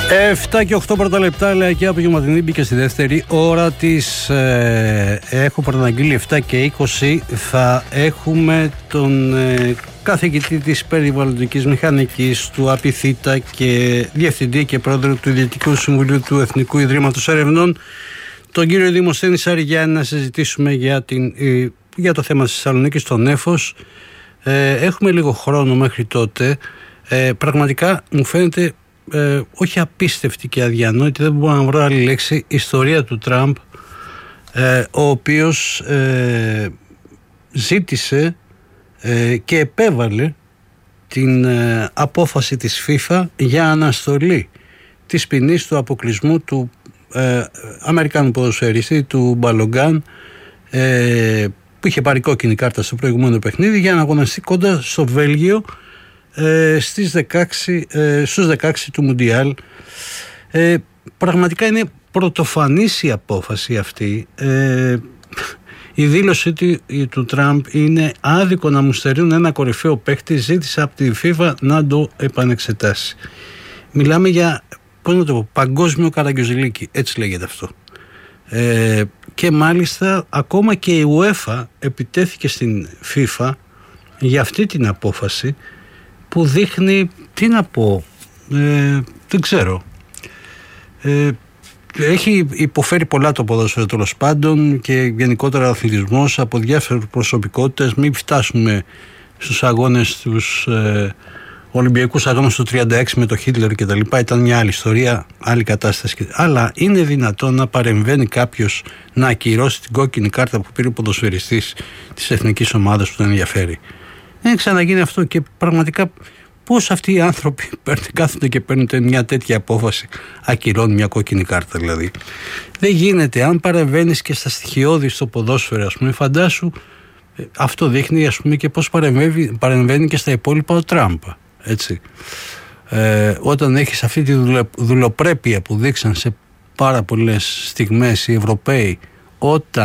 7 και 8 πρώτα λεπτά, Λαϊκή Απογευματινή μπήκε στη δεύτερη ώρα της. Έχω προαναγγείλει 7 και 20. Θα έχουμε τον καθηγητή της περιβαλλοντικής μηχανικής του ΑΠΙΘΙΤΑ και διευθυντή και πρόεδρο του Ιδιωτικού Συμβουλίου του Εθνικού Ιδρύματος Ερευνών, τον κύριο Δημοσθένη Σαριγιάννη, να συζητήσουμε για το θέμα της Θεσσαλονίκης, τον νέφος. Έχουμε λίγο χρόνο μέχρι τότε. Πραγματικά μου φαίνεται όχι απίστευτη και αδιανόητη, δεν μπορώ να βρω άλλη λέξη, ιστορία του Τραμπ, ο οποίος ζήτησε και επέβαλε την απόφαση της FIFA για αναστολή της ποινής του αποκλεισμού του Αμερικάνου ποδοσφαιριστή, του Μπαλογκάν, που είχε πάρει κόκκινη κάρτα στο προηγούμενο παιχνίδι, για να αγωνιστεί κοντά στο Βέλγιο στους 16 του Μουντιάλ. Πραγματικά είναι πρωτοφανής η απόφαση αυτή. Η δήλωση του Τραμπ είναι άδικο να μου στερούν ένα κορυφαίο παίχτη, ζήτησε από τη FIFA να το επανεξετάσει. Μιλάμε για παγκόσμιο καραγκιόζηλίκι, έτσι λέγεται αυτό. Και μάλιστα ακόμα και η UEFA επιτέθηκε στην FIFA για αυτή την απόφαση, που δείχνει, τι να πω, δεν ξέρω, έχει υποφέρει πολλά το ποδόσφαιρο τέλος πάντων και γενικότερα ο αθλητισμός από διάφορες προσωπικότητες. Μην φτάσουμε στους αγώνες, τους Ολυμπιακούς αγώνες του 36 με το Χίτλερ και τα λοιπά, ήταν μια άλλη ιστορία, άλλη κατάσταση. Αλλά είναι δυνατόν να παρεμβαίνει κάποιος να ακυρώσει την κόκκινη κάρτα που πήρε ο ποδοσφαιριστής της εθνικής ομάδας που τον ενδιαφέρει? Δεν ξαναγίνει αυτό. Και πραγματικά πώς αυτοί οι άνθρωποι κάθονται και παίρνουν μια τέτοια απόφαση, ακυρώνουν μια κόκκινη κάρτα δηλαδή? Δεν γίνεται. Αν παρεμβαίνεις και στα στοιχειώδη στο ποδόσφαιρο, ας πούμε, φαντάσου, αυτό δείχνει, ας πούμε, και πώς παρεμβαίνει και στα υπόλοιπα ο Τραμπ, έτσι. Όταν έχεις αυτή τη δουλοπρέπεια που δείξαν σε πάρα πολλές στιγμές οι Ευρωπαίοι, όταν